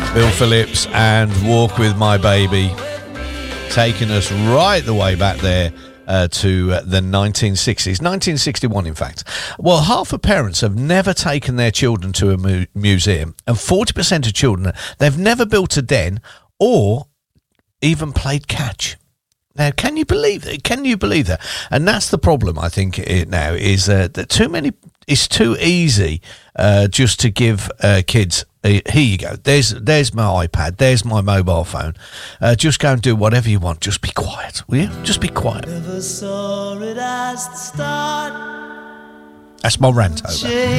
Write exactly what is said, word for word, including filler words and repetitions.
Bill Phillips and Walk With My Baby, taking us right the way back there uh, to uh, the nineteen sixties, nineteen sixty-one in fact. Well, half of parents have never taken their children to a mu- museum, and forty percent of children, they've never built a den or even played catch. Now, can you believe that? Can you believe that? And that's the problem, I think, it now, is uh, that too many, it's too easy uh, just to give uh, kids, uh, here you go, there's there's my iPad, there's my mobile phone. Uh, just go and do whatever you want. Just be quiet, will you? Just be quiet. Never saw it as the start. That's my rant over.